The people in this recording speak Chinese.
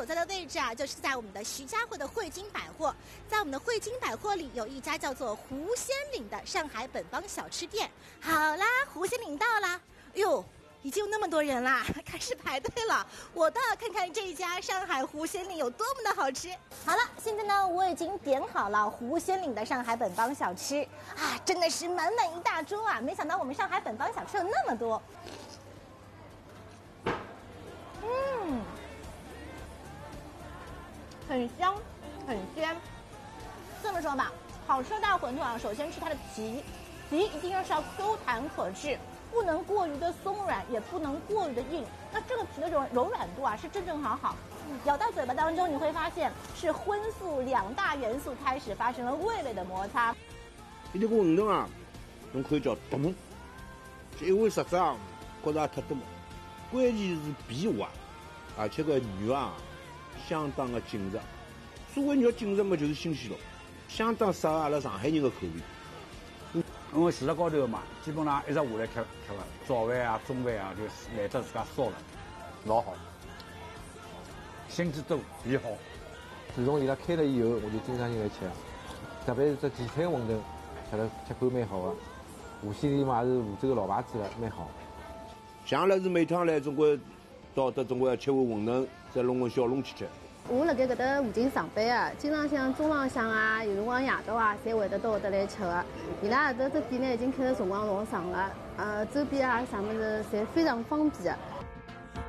在的位置啊，就是在我们的徐家汇的汇金百货。在我们的汇金百货里，有一家叫做狐仙岭的上海本帮小吃店。好啦，狐仙岭到啦！哟，已经有那么多人啦，开始排队了。我倒要看看这一家上海狐仙岭有多么的好吃。好了，现在呢，我已经点好了狐仙岭的上海本帮小吃啊，真的是满满一大桌啊！没想到我们上海本帮小吃有那么多。很香，很鲜。这么说吧，好吃的大馄饨啊，首先是它的皮一定要Q弹可治，不能过于的松软，也不能过于的硬。那这个皮的柔软度啊，是正正好好。咬到嘴巴当中，你会发现是荤素两大元素开始发生了味蕾的摩擦。 这个馄饨啊，侬可以叫冻，因为实质啊，觉着也太多。关键是皮滑，而且个肉啊。相当的紧实，所谓肉紧实嘛，就是新鲜咯，相当适合阿拉上海人的口味。 因为市场高头嘛，基本上一直下来吃个早饭啊、中饭啊，就懒得自家烧了，老好，心机多，皮好。 自从伊拉开了以后，我就经常进来吃，特别是这荠菜馄饨，吃口蛮好的。无锡里嘛是湖州的老牌子了，蛮好。 像阿拉是每趟来总归到总归要吃碗馄饨，再弄碗小笼去吃。 我辣盖搿搭附近上班啊，经常像中浪向啊，有辰光夜到啊，侪会得到搿搭来吃的。伊拉搿搭这店呢已经开了辰光老长了，周边啊啥物事侪非常方便的。